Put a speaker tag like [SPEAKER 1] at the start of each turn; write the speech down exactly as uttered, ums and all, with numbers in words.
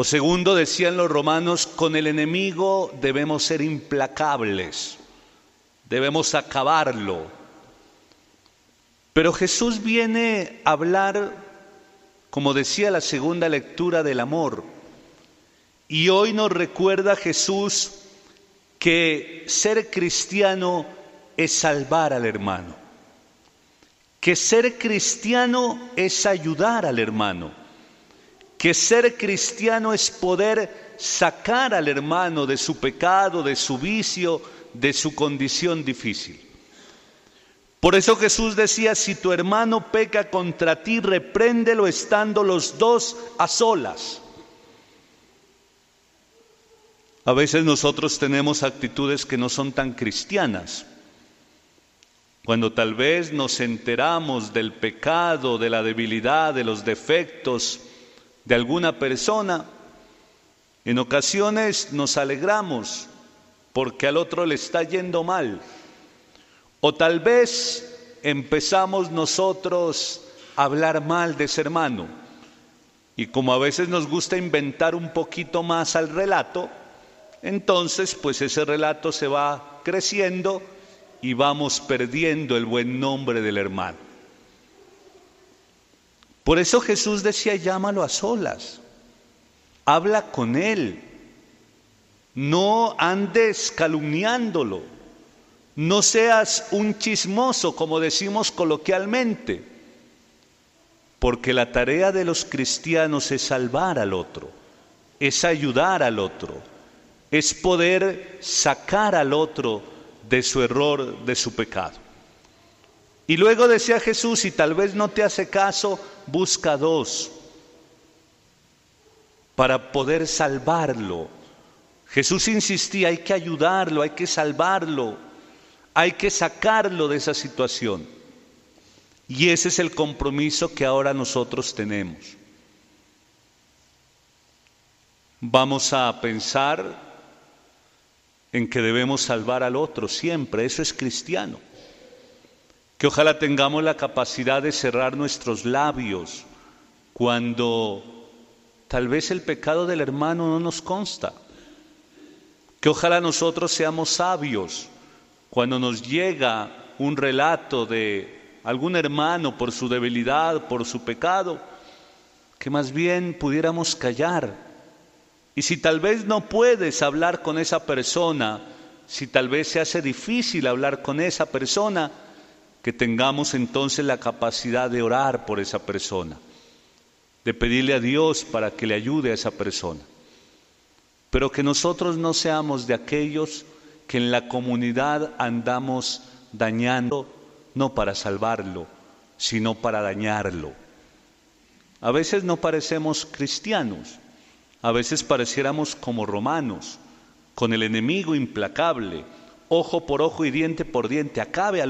[SPEAKER 1] O segundo, decían los romanos, con el enemigo debemos ser implacables, debemos acabarlo. Pero Jesús viene a hablar, como decía la segunda lectura, del amor. Y hoy nos recuerda Jesús que ser cristiano es salvar al hermano, que ser cristiano es ayudar al hermano, que ser cristiano es poder sacar al hermano de su pecado, de su vicio, de su condición difícil. Por eso Jesús decía, si tu hermano peca contra ti, repréndelo estando los dos a solas. A veces nosotros tenemos actitudes que no son tan cristianas. Cuando tal vez nos enteramos del pecado, de la debilidad, de los defectos de alguna persona, en ocasiones nos alegramos porque al otro le está yendo mal. O tal vez empezamos nosotros a hablar mal de ese hermano. Y como a veces nos gusta inventar un poquito más al relato, entonces pues ese relato se va creciendo y vamos perdiendo el buen nombre del hermano. Por eso Jesús decía, llámalo a solas, habla con él, no andes calumniándolo, no seas un chismoso, como decimos coloquialmente, porque la tarea de los cristianos es salvar al otro, es ayudar al otro, es poder sacar al otro de su error, de su pecado. Y luego decía Jesús, si tal vez no te hace caso, busca dos para poder salvarlo. Jesús insistía, hay que ayudarlo, hay que salvarlo, hay que sacarlo de esa situación. Y ese es el compromiso que ahora nosotros tenemos. Vamos a pensar en que debemos salvar al otro siempre, eso es cristiano. Que ojalá tengamos la capacidad de cerrar nuestros labios cuando tal vez el pecado del hermano no nos consta. Que ojalá nosotros seamos sabios cuando nos llega un relato de algún hermano por su debilidad, por su pecado, que más bien pudiéramos callar. Y si tal vez no puedes hablar con esa persona, si tal vez se hace difícil hablar con esa persona, que tengamos entonces la capacidad de orar por esa persona, de pedirle a Dios para que le ayude a esa persona. Pero que nosotros no seamos de aquellos que en la comunidad andamos dañando, no para salvarlo, sino para dañarlo. A veces no parecemos cristianos, a veces pareciéramos como romanos, con el enemigo implacable, ojo por ojo y diente por diente, acabe al